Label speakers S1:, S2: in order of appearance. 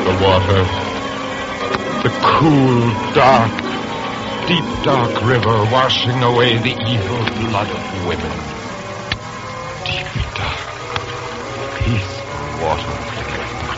S1: The water. The cool, dark, deep dark river washing away the evil blood of women.